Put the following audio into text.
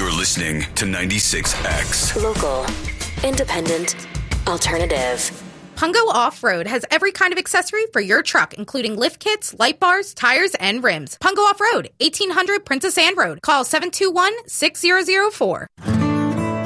You're listening to 96X. Local, independent, alternative. Pungo Off-Road has every kind of accessory for your truck, including lift kits, light bars, tires, and rims. Pungo Off-Road, 1800 Princess Anne Road. Call 721-6004.